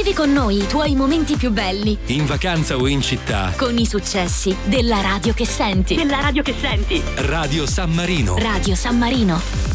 Vivi con noi i tuoi momenti più belli. In vacanza o in città. Con i successi della radio che senti. Radio San Marino. Radio San Marino.